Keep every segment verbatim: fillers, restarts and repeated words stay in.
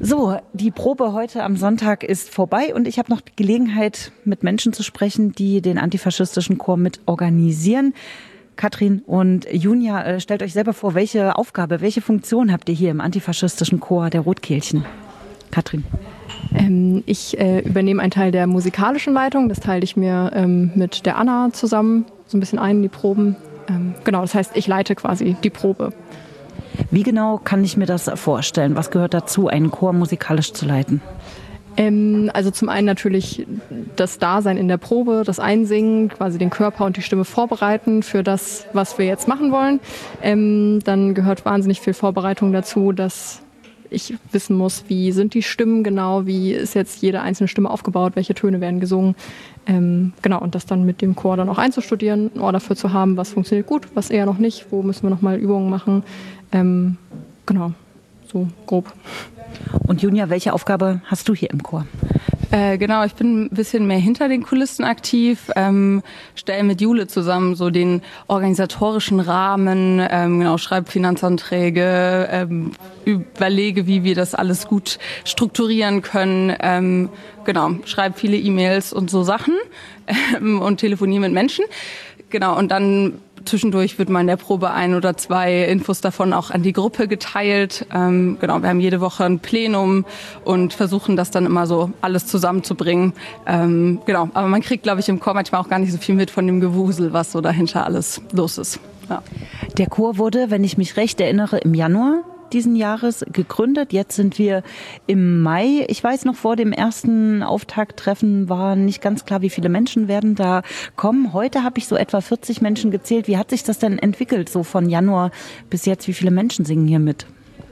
So, die Probe heute am Sonntag ist vorbei und ich habe noch die Gelegenheit, mit Menschen zu sprechen, die den antifaschistischen Chor mit organisieren. Katrin und Junia, stellt euch selber vor, welche Aufgabe, welche Funktion habt ihr hier im antifaschistischen Chor der Rotkehlchen? Katrin. Ähm, ich äh, übernehme einen Teil der musikalischen Leitung. Das teile ich mir ähm, mit der Anna zusammen so ein bisschen ein, die Proben. Ähm, genau, das heißt, ich leite quasi die Probe. Wie genau kann ich mir das vorstellen? Was gehört dazu, einen Chor musikalisch zu leiten? Ähm, also zum einen natürlich das Dasein in der Probe, das Einsingen, quasi den Körper und die Stimme vorbereiten für das, was wir jetzt machen wollen. Ähm, dann gehört wahnsinnig viel Vorbereitung dazu, dass ich wissen muss, wie sind die Stimmen genau, wie ist jetzt jede einzelne Stimme aufgebaut, welche Töne werden gesungen. Ähm, genau, und das dann mit dem Chor dann auch einzustudieren, ein Ohr dafür zu haben, was funktioniert gut, was eher noch nicht, wo müssen wir nochmal Übungen machen. Ähm, genau, so grob. Und Junia, welche Aufgabe hast du hier im Chor? Äh, genau, ich bin ein bisschen mehr hinter den Kulissen aktiv, ähm, stelle mit Jule zusammen so den organisatorischen Rahmen, ähm, genau, schreibe Finanzanträge, ähm, überlege, wie wir das alles gut strukturieren können, ähm, genau, schreibe viele E-Mails und so Sachen ähm, und telefoniere mit Menschen, genau, und dann zwischendurch wird mal in der Probe ein oder zwei Infos davon auch an die Gruppe geteilt. Ähm, genau, wir haben jede Woche ein Plenum und versuchen das dann immer so alles zusammenzubringen. Ähm, genau, aber man kriegt, glaube ich, im Chor manchmal auch gar nicht so viel mit von dem Gewusel, was so dahinter alles los ist. Ja. Der Chor wurde, wenn ich mich recht erinnere, im Januar diesen Jahres gegründet. Jetzt sind wir im Mai. Ich weiß noch, vor dem ersten Auftakttreffen war nicht ganz klar, wie viele Menschen werden da kommen. Heute habe ich so etwa vierzig Menschen gezählt. Wie hat sich das denn entwickelt, so von Januar bis jetzt? Wie viele Menschen singen hier mit?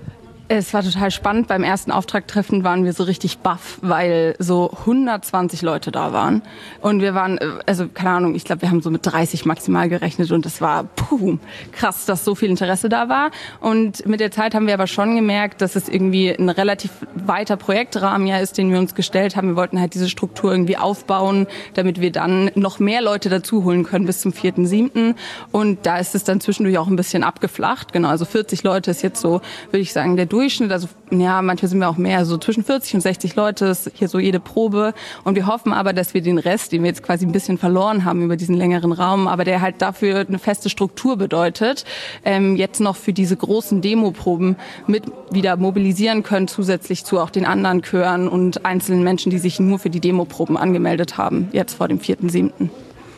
Es war total spannend. Beim ersten Auftakttreffen waren wir so richtig baff, weil so hundertzwanzig Leute da waren. Und wir waren, also keine Ahnung, ich glaube, wir haben so mit dreißig maximal gerechnet und es war puh, krass, dass so viel Interesse da war. Und mit der Zeit haben wir aber schon gemerkt, dass es irgendwie ein relativ weiter Projektrahmen ja ist, den wir uns gestellt haben. Wir wollten halt diese Struktur irgendwie aufbauen, damit wir dann noch mehr Leute dazu holen können bis zum vierten siebten Und da ist es dann zwischendurch auch ein bisschen abgeflacht. Genau, also vierzig Leute ist jetzt so, würde ich sagen, der Durchschnitt, also ja, manchmal sind wir auch mehr, so zwischen vierzig und sechzig Leute ist hier so jede Probe und wir hoffen aber, dass wir den Rest, den wir jetzt quasi ein bisschen verloren haben über diesen längeren Raum, aber der halt dafür eine feste Struktur bedeutet, ähm, jetzt noch für diese großen Demoproben mit wieder mobilisieren können, zusätzlich zu auch den anderen Chören und einzelnen Menschen, die sich nur für die Demoproben angemeldet haben, jetzt vor dem vierten siebten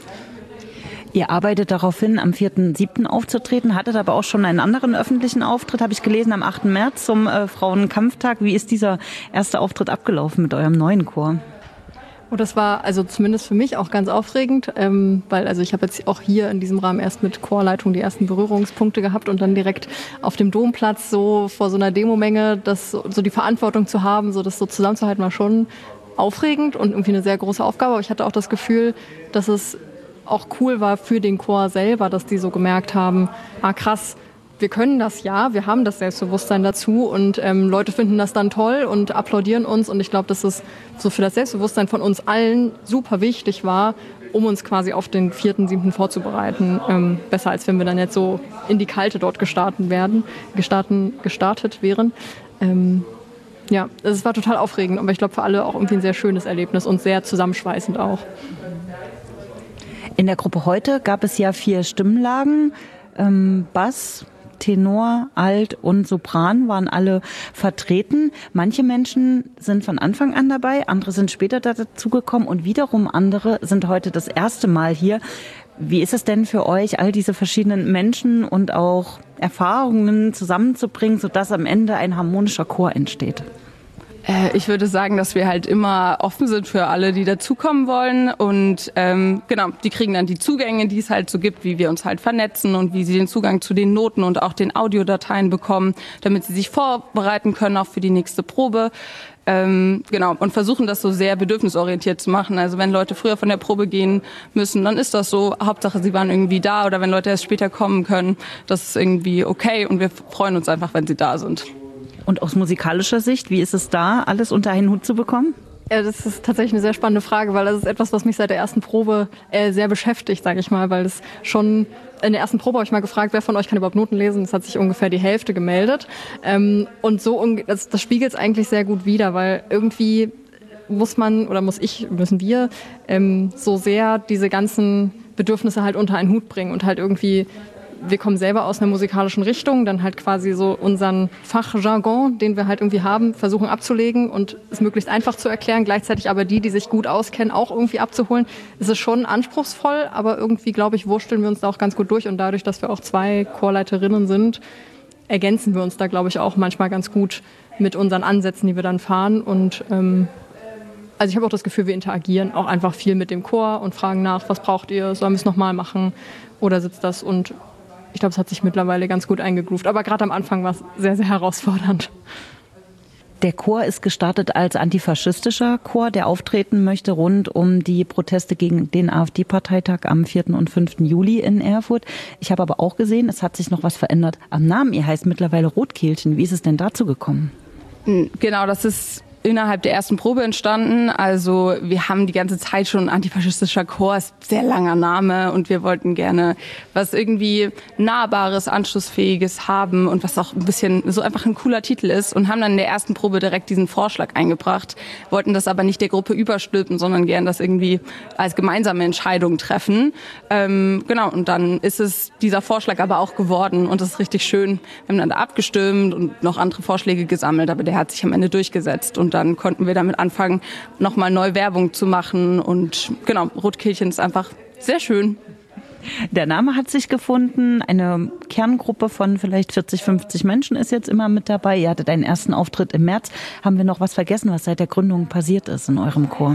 Ihr arbeitet darauf hin, am vierten siebten aufzutreten, hattet aber auch schon einen anderen öffentlichen Auftritt, habe ich gelesen, am achten März zum äh, Frauenkampftag. Wie ist dieser erste Auftritt abgelaufen mit eurem neuen Chor? Oh, das war also zumindest für mich auch ganz aufregend, ähm, weil also ich habe jetzt auch hier in diesem Rahmen erst mit Chorleitung die ersten Berührungspunkte gehabt und dann direkt auf dem Domplatz so vor so einer Demomenge, das so, so die Verantwortung zu haben, so das so zusammenzuhalten, war schon aufregend und irgendwie eine sehr große Aufgabe. Aber ich hatte auch das Gefühl, dass es auch cool war für den Chor selber, dass die so gemerkt haben, ah krass, wir können das ja, wir haben das Selbstbewusstsein dazu und ähm, Leute finden das dann toll und applaudieren uns und ich glaube, dass es so für das Selbstbewusstsein von uns allen super wichtig war, um uns quasi auf den vierten siebten vorzubereiten. Ähm, besser als wenn wir dann jetzt so in die Kalte dort gestartet werden, gestarten, gestartet wären. Ähm, ja, es war total aufregend, aber ich glaube für alle auch irgendwie ein sehr schönes Erlebnis und sehr zusammenschweißend auch. In der Gruppe heute gab es ja vier Stimmlagen. Ähm, Bass, Tenor, Alt und Sopran waren alle vertreten. Manche Menschen sind von Anfang an dabei, andere sind später dazugekommen und wiederum andere sind heute das erste Mal hier. Wie ist es denn für euch, all diese verschiedenen Menschen und auch Erfahrungen zusammenzubringen, sodass am Ende ein harmonischer Chor entsteht? Ich würde sagen, dass wir halt immer offen sind für alle, die dazukommen wollen und ähm, genau, die kriegen dann die Zugänge, die es halt so gibt, wie wir uns halt vernetzen und wie sie den Zugang zu den Noten und auch den Audiodateien bekommen, damit sie sich vorbereiten können, auch für die nächste Probe. Ähm, genau, und versuchen das so sehr bedürfnisorientiert zu machen. Also wenn Leute früher von der Probe gehen müssen, dann ist das so. Hauptsache, sie waren irgendwie da oder wenn Leute erst später kommen können, das ist irgendwie okay und wir freuen uns einfach, wenn sie da sind. Und aus musikalischer Sicht, wie ist es da, alles unter einen Hut zu bekommen? Ja, das ist tatsächlich eine sehr spannende Frage, weil das ist etwas, was mich seit der ersten Probe äh, sehr beschäftigt, sage ich mal, weil es schon in der ersten Probe habe ich mal gefragt, wer von euch kann überhaupt Noten lesen? Es hat sich ungefähr die Hälfte gemeldet ähm, und so das, das spiegelt es eigentlich sehr gut wider, weil irgendwie muss man oder muss ich, müssen wir ähm, so sehr diese ganzen Bedürfnisse halt unter einen Hut bringen und halt irgendwie wir kommen selber aus einer musikalischen Richtung, dann halt quasi so unseren Fachjargon, den wir halt irgendwie haben, versuchen abzulegen und es möglichst einfach zu erklären, gleichzeitig aber die, die sich gut auskennen, auch irgendwie abzuholen. Es ist schon anspruchsvoll, aber irgendwie, glaube ich, wursteln wir uns da auch ganz gut durch und dadurch, dass wir auch zwei Chorleiterinnen sind, ergänzen wir uns da, glaube ich, auch manchmal ganz gut mit unseren Ansätzen, die wir dann fahren und ähm, also ich habe auch das Gefühl, wir interagieren auch einfach viel mit dem Chor und fragen nach, was braucht ihr, sollen wir es nochmal machen oder sitzt das und ich glaube, es hat sich mittlerweile ganz gut eingegroovt. Aber gerade am Anfang war es sehr, sehr herausfordernd. Der Chor ist gestartet als antifaschistischer Chor, der auftreten möchte rund um die Proteste gegen den AfD-Parteitag am vierten und fünften Juli in Erfurt. Ich habe aber auch gesehen, es hat sich noch was verändert am Namen. Ihr heißt mittlerweile Rotkehlchen. Wie ist es denn dazu gekommen? Genau, das ist innerhalb der ersten Probe entstanden. Also wir haben die ganze Zeit schon antifaschistischer Chor, ist ein sehr langer Name und wir wollten gerne was irgendwie Nahbares, Anschlussfähiges haben und was auch ein bisschen so einfach ein cooler Titel ist und haben dann in der ersten Probe direkt diesen Vorschlag eingebracht, wollten das aber nicht der Gruppe überstülpen, sondern gern das irgendwie als gemeinsame Entscheidung treffen. Ähm, genau, und dann ist es dieser Vorschlag aber auch geworden und das ist richtig schön. Wir haben dann da abgestimmt und noch andere Vorschläge gesammelt, aber der hat sich am Ende durchgesetzt und dann konnten wir damit anfangen, nochmal neu Werbung zu machen. Und genau, Rotkehlchen ist einfach sehr schön. Der Name hat sich gefunden. Eine Kerngruppe von vielleicht vierzig, fünfzig Menschen ist jetzt immer mit dabei. Ihr hattet einen ersten Auftritt im März. Haben wir noch was vergessen, was seit der Gründung passiert ist in eurem Chor?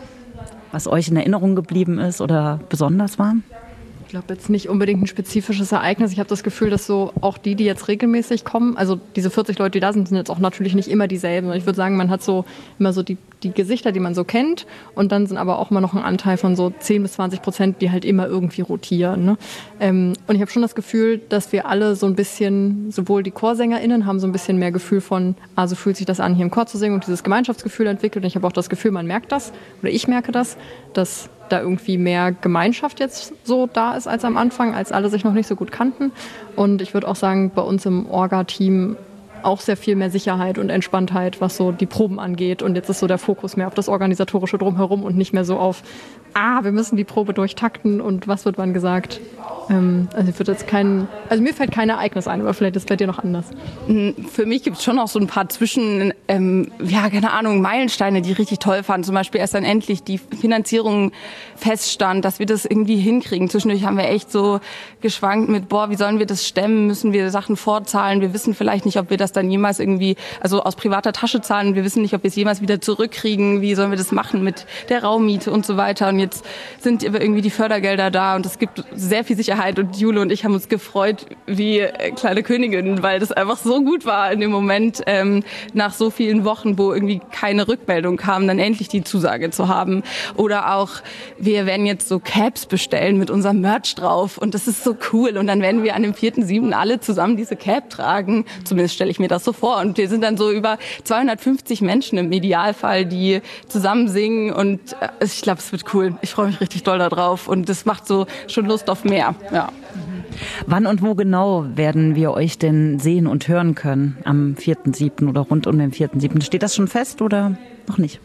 Was euch in Erinnerung geblieben ist oder besonders war? Ich glaube jetzt nicht unbedingt ein spezifisches Ereignis. Ich habe das Gefühl, dass so auch die, die jetzt regelmäßig kommen, also diese vierzig Leute, die da sind, sind jetzt auch natürlich nicht immer dieselben. Ich würde sagen, man hat so immer so die, die Gesichter, die man so kennt und dann sind aber auch immer noch ein Anteil von so zehn bis zwanzig Prozent, die halt immer irgendwie rotieren. Ne? Ähm, und ich habe schon das Gefühl, dass wir alle so ein bisschen, sowohl die ChorsängerInnen haben so ein bisschen mehr Gefühl von, ah, so fühlt sich das an, hier im Chor zu singen und dieses Gemeinschaftsgefühl entwickelt. Und ich habe auch das Gefühl, man merkt das oder ich merke das, dass da irgendwie mehr Gemeinschaft jetzt so da ist als am Anfang, als alle sich noch nicht so gut kannten. Und ich würde auch sagen, bei uns im Orga-Team auch sehr viel mehr Sicherheit und Entspanntheit, was so die Proben angeht. Und jetzt ist so der Fokus mehr auf das Organisatorische drumherum und nicht mehr so auf, ah, wir müssen die Probe durchtakten und was wird wann gesagt. Ähm, also ich würde jetzt keinen, also mir fällt kein Ereignis ein, aber vielleicht ist es bei dir noch anders. Für mich gibt es schon noch so ein paar Zwischen, ähm, ja, keine Ahnung, Meilensteine, die ich richtig toll fand. Zum Beispiel erst dann endlich die Finanzierung feststand, dass wir das irgendwie hinkriegen. Zwischendurch haben wir echt so geschwankt mit, boah, wie sollen wir das stemmen? Müssen wir Sachen vorzahlen? Wir wissen vielleicht nicht, ob wir das dann jemals irgendwie, also aus privater Tasche zahlen. Wir wissen nicht, ob wir es jemals wieder zurückkriegen. Wie sollen wir das machen mit der Raummiete und so weiter? Und jetzt sind irgendwie die Fördergelder da und es gibt sehr viel Sicherheit. Und Jule und ich haben uns gefreut wie kleine Königinnen, weil das einfach so gut war in dem Moment, ähm, nach so vielen Wochen, wo irgendwie keine Rückmeldung kam, dann endlich die Zusage zu haben. Oder auch, wir werden jetzt so Caps bestellen mit unserem Merch drauf und das ist so cool. Und dann werden wir an dem vierten siebten alle zusammen diese Cap tragen. Zumindest stelle ich mir das so vor. Und wir sind dann so über zweihundertfünfzig Menschen im Idealfall, die zusammen singen. Und ich glaube, es wird cool. Ich freue mich richtig doll da drauf. Und das macht so schon Lust auf mehr. Ja. Wann und wo genau werden wir euch denn sehen und hören können? Am vierten siebten oder rund um den vierten siebten? Steht das schon fest oder noch nicht?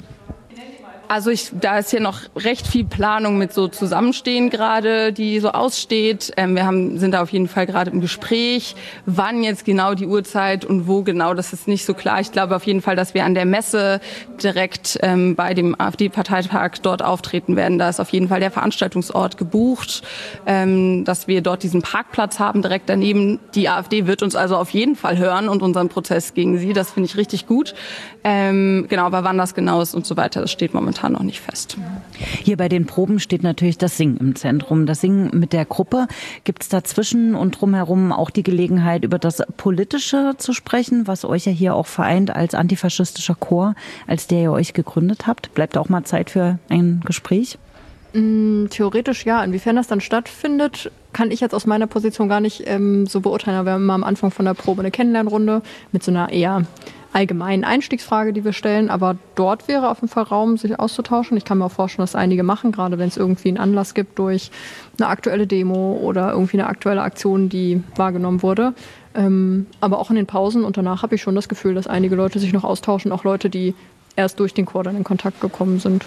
Also ich, da ist hier noch recht viel Planung mit so Zusammenstehen gerade, die so aussteht. Ähm, wir haben, sind da auf jeden Fall gerade im Gespräch. Wann jetzt genau die Uhrzeit und wo genau, das ist nicht so klar. Ich glaube auf jeden Fall, dass wir an der Messe direkt ähm, bei dem AfD-Parteitag dort auftreten werden. Da ist auf jeden Fall der Veranstaltungsort gebucht, ähm, dass wir dort diesen Parkplatz haben direkt daneben. Die AfD wird uns also auf jeden Fall hören und unseren Prozess gegen sie. Das finde ich richtig gut. Ähm, genau, aber wann das genau ist und so weiter, das steht momentan noch nicht fest. Hier bei den Proben steht natürlich das Singen im Zentrum. Das Singen mit der Gruppe. Gibt es dazwischen und drumherum auch die Gelegenheit, über das Politische zu sprechen, was euch ja hier auch vereint als antifaschistischer Chor, als der ihr euch gegründet habt? Bleibt auch mal Zeit für ein Gespräch? Mm, theoretisch ja. Inwiefern das dann stattfindet, kann ich jetzt aus meiner Position gar nicht ähm, so beurteilen. Wir haben mal am Anfang von der Probe eine Kennenlernrunde mit so einer eher allgemeinen Einstiegsfrage, die wir stellen. Aber dort wäre auf jeden Fall Raum, sich auszutauschen. Ich kann mir auch vorstellen, dass einige machen, gerade wenn es irgendwie einen Anlass gibt durch eine aktuelle Demo oder irgendwie eine aktuelle Aktion, die wahrgenommen wurde. Ähm, aber auch in den Pausen und danach habe ich schon das Gefühl, dass einige Leute sich noch austauschen, auch Leute, die erst durch den Chor dann in Kontakt gekommen sind.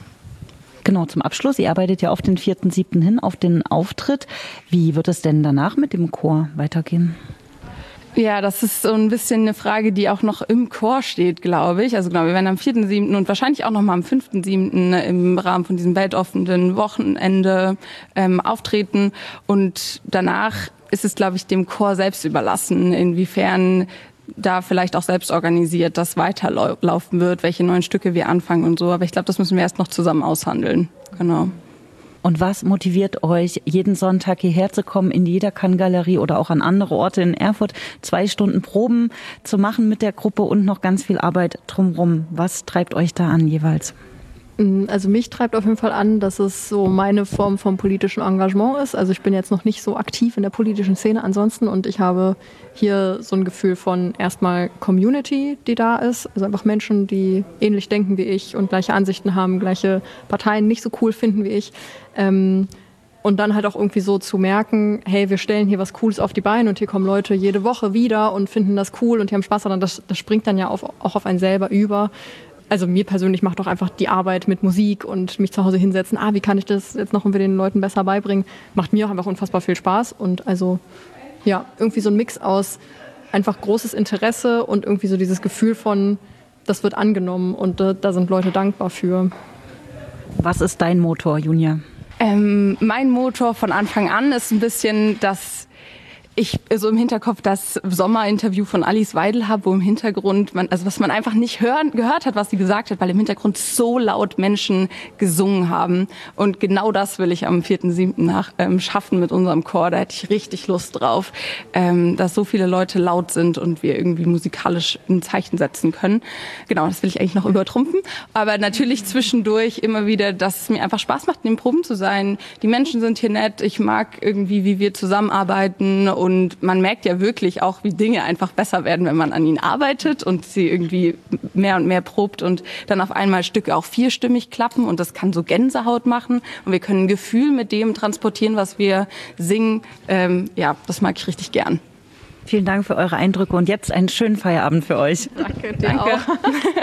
Genau, zum Abschluss. Ihr arbeitet ja auf den vierten siebten hin, auf den Auftritt. Wie wird es denn danach mit dem Chor weitergehen? Ja, das ist so ein bisschen eine Frage, die auch noch im Chor steht, glaube ich. Also genau, wir werden am vierten siebten und wahrscheinlich auch noch mal am fünften siebten im Rahmen von diesem weltoffenen Wochenende ähm, auftreten. Und danach ist es, glaube ich, dem Chor selbst überlassen, inwiefern da vielleicht auch selbst organisiert das weiterlaufen wird, welche neuen Stücke wir anfangen und so. Aber ich glaube, das müssen wir erst noch zusammen aushandeln. Genau. Und was motiviert euch, jeden Sonntag hierher zu kommen, in die Jederkann-Galerie oder auch an andere Orte in Erfurt, zwei Stunden Proben zu machen mit der Gruppe und noch ganz viel Arbeit drumherum? Was treibt euch da an jeweils? Also mich treibt auf jeden Fall an, dass es so meine Form von politischem Engagement ist. Also ich bin jetzt noch nicht so aktiv in der politischen Szene ansonsten und ich habe hier so ein Gefühl von erstmal Community, die da ist. Also einfach Menschen, die ähnlich denken wie ich und gleiche Ansichten haben, gleiche Parteien nicht so cool finden wie ich. Ähm, und dann halt auch irgendwie so zu merken, hey, wir stellen hier was Cooles auf die Beine und hier kommen Leute jede Woche wieder und finden das cool und die haben Spaß daran. Das, das springt dann ja auf, auch auf einen selber über. Also mir persönlich macht doch einfach die Arbeit mit Musik und mich zu Hause hinsetzen, ah, wie kann ich das jetzt noch irgendwie den Leuten besser beibringen, macht mir auch einfach unfassbar viel Spaß. Und also ja, irgendwie so ein Mix aus einfach großes Interesse und irgendwie so dieses Gefühl von, das wird angenommen und da, da sind Leute dankbar für. Was ist dein Motor, Junia? Ähm, mein Motor von Anfang an ist ein bisschen, dass ich so im Hinterkopf das Sommerinterview von Alice Weidel habe, wo im Hintergrund, man, also was man einfach nicht hören, gehört hat, was sie gesagt hat, weil im Hintergrund so laut Menschen gesungen haben. Und genau das will ich am vierten siebten nach ähm, schaffen mit unserem Chor. Da hätte ich richtig Lust drauf, ähm, dass so viele Leute laut sind und wir irgendwie musikalisch ein Zeichen setzen können. Genau, das will ich eigentlich noch übertrumpfen. Aber natürlich zwischendurch immer wieder, dass es mir einfach Spaß macht, in den Proben zu sein. Die Menschen sind hier nett. Ich mag irgendwie, wie wir zusammenarbeiten. Und man merkt ja wirklich auch, wie Dinge einfach besser werden, wenn man an ihnen arbeitet und sie irgendwie mehr und mehr probt und dann auf einmal Stücke auch vierstimmig klappen und das kann so Gänsehaut machen und wir können ein Gefühl mit dem transportieren, was wir singen. Ähm, ja, das mag ich richtig gern. Vielen Dank für eure Eindrücke und jetzt einen schönen Feierabend für euch. Danke, dir Danke. auch.